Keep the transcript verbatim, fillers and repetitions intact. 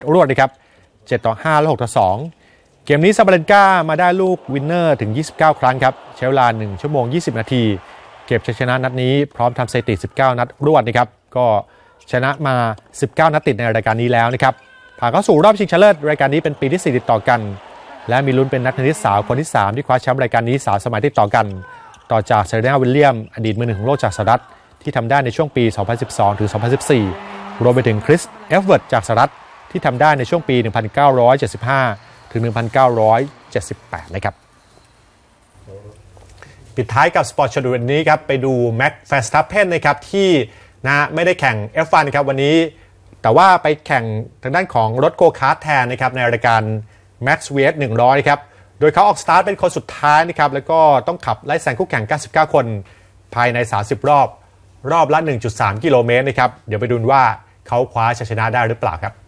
รวดนะครับเจ็ดต่อห้าและหกต่อสองเกมนี้ซาบาเลนกามาได้ลูกวินเนอร์ถึงยี่สิบเก้าครั้งครับใช้เวลาหนึ่งชั่วโมงยี่สิบนาทีเก็บชัยชนะนัดนี้พร้อมทำสถิติสิบเก้านัดรวดนะครับก็ชนะมาสิบเก้านัดติดในรายการนี้แล้วนะครับผ่านเข้าสู่รอบชิงชนะเลิศรายการนี้เป็นปีที่สี่ติดต่อกันและมีลุ้นเป็นนักเทนนิสสาวคนที่สามที่คว้าแชมป์รายการนี้สามสมัยติดต่อกันต่อจากเซเรนาวิลเลียมอดีตมือหนึ่งของโลกจากสหรัฐที่ทำได้ในช่วงปีสองพันสิบสองถึงสองพันสิบสี่รวมไปถึงคริสเอฟเวิร์ดจากสหรัฐที่ทำได้ในช่วงปีหนึ่งพันเก้าร้อยเจ็ดสิบห้าถึงหนึ่งพันเก้าร้อยเจ็ดสิบแปดนะครับปิดท้ายกับสปอร์ตชาดูวันนี้ครับไปดูแม็กซ์ แฟร์สตัปเพนนะครับที่นะไม่ได้แข่ง เอฟ วัน นะครับวันนี้แต่ว่าไปแข่งทางด้านของรถโกคาร์ทแทนนะครับในรายการ Max วี เอส หนึ่งร้อยครับโดยเขาออกสตาร์ทเป็นคนสุดท้ายนะครับแล้วก็ต้องขับไล่แซงคู่แข่งเก้าสิบเก้าคนภายในสามสิบรอบรอบละ หนึ่งจุดสาม กิโลเมตรนะครับเดี๋ยวไปดูว่าเขาคว้าชัยชนะได้หรือเปล่าครับ